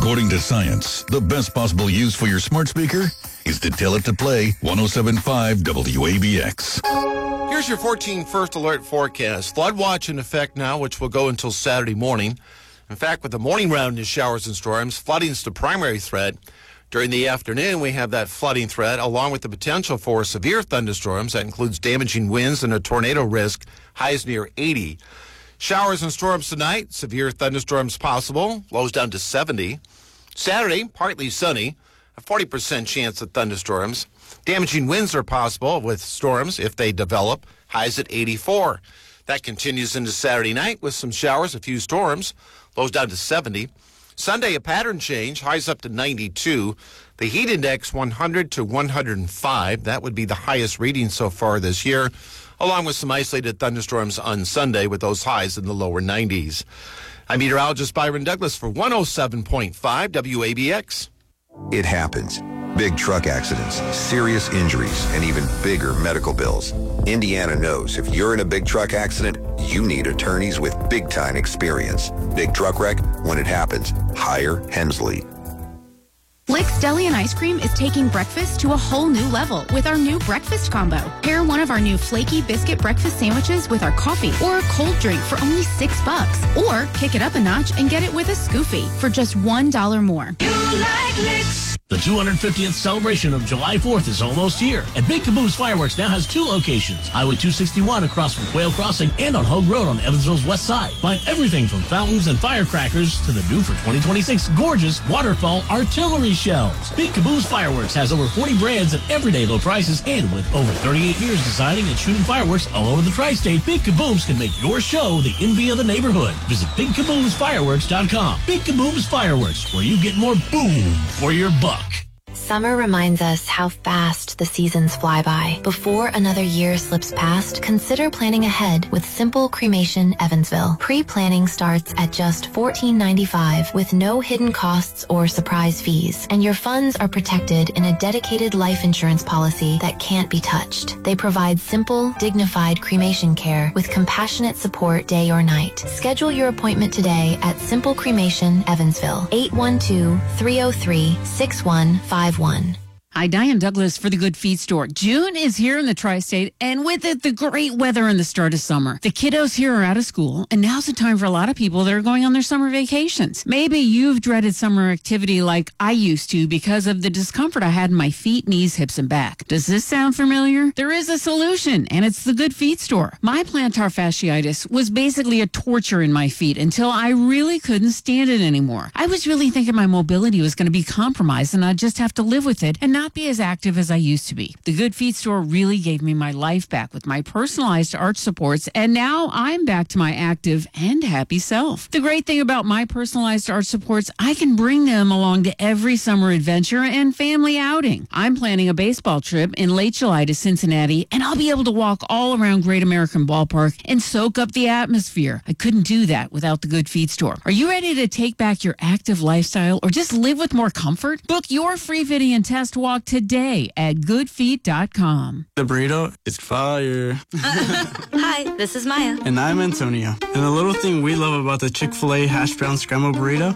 According to science, the best possible use for your smart speaker is to tell it to play 107.5 WABX. Here's your 14 first alert forecast. Flood watch in effect now, which will go until Saturday morning. In fact, with the morning round of showers and storms, flooding's the primary threat. During the afternoon, we have that flooding threat, along with the potential for severe thunderstorms. That includes damaging winds and a tornado risk, highs near 80. Showers and storms tonight, severe thunderstorms possible, lows down to 70. Saturday, partly sunny, a 40% chance of thunderstorms. Damaging winds are possible with storms if they develop, highs at 84. That continues into Saturday night with some showers, a few storms, lows down to 70. Sunday, a pattern change, highs up to 92. The heat index 100 to 105. That would be the highest reading so far this year, along with some isolated thunderstorms on Sunday with those highs in the lower 90s. I'm meteorologist Byron Douglas for 107.5 WABX. It happens. Big truck accidents, serious injuries, and even bigger medical bills. Indiana knows if you're in a big truck accident, you need attorneys with big-time experience. Big truck wreck, when it happens, hire Hensley. Lick's Deli and Ice Cream is taking breakfast to a whole new level with our new breakfast combo. Pair one of our new flaky biscuit breakfast sandwiches with our coffee or a cold drink for only $6. Or kick it up a notch and get it with a Scoofy for just $1 more. You like Lick's. The 250th celebration of July 4th is almost here, and Big Caboose Fireworks now has 2 locations, Highway 261 across from Quail Crossing and on Hogue Road on Evansville's west side. Find everything from fountains and firecrackers to the new for 2026 gorgeous waterfall artillery shells. Big Caboose Fireworks has over 40 brands at everyday low prices, and with over 38 years designing and shooting fireworks all over the tri-state, Big Caboose can make your show the envy of the neighborhood. Visit BigCaboosFireworks.com. Big Caboose Fireworks, where you get more boom for your buck. Summer reminds us how fast the seasons fly by. Before another year slips past, consider planning ahead with Simple Cremation Evansville. Pre-planning starts at just $14.95 with no hidden costs or surprise fees, and your funds are protected in a dedicated life insurance policy that can't be touched. They provide simple, dignified cremation care with compassionate support day or night. Schedule your appointment today at Simple Cremation Evansville, 812-303-6151. Hi, Diane Douglas for the Good Feet Store. June is here in the tri-state, and with it, the great weather and the start of summer. The kiddos here are out of school, and now's the time for a lot of people that are going on their summer vacations. Maybe you've dreaded summer activity like I used to because of the discomfort I had in my feet, knees, hips, and back. Does this sound familiar? There is a solution, and it's the Good Feet Store. My plantar fasciitis was basically a torture in my feet until I really couldn't stand it anymore. I was really thinking my mobility was going to be compromised, and I'd just have to live with it and not be as active as I used to be. The Good Feet Store really gave me my life back with my personalized arch supports, and now I'm back to my active and happy self. The great thing about my personalized arch supports, I can bring them along to every summer adventure and family outing. I'm planning a baseball trip in late July to Cincinnati, and I'll be able to walk all around Great American Ballpark and soak up the atmosphere. I couldn't do that without the Good Feet Store. Are you ready to take back your active lifestyle or just live with more comfort? Book your free fitting and test walk today at goodfeet.com. The burrito is fire. Hi, this is Maya. And I'm Antonio. And the little thing we love about the Chick-fil-A hash brown scrambled burrito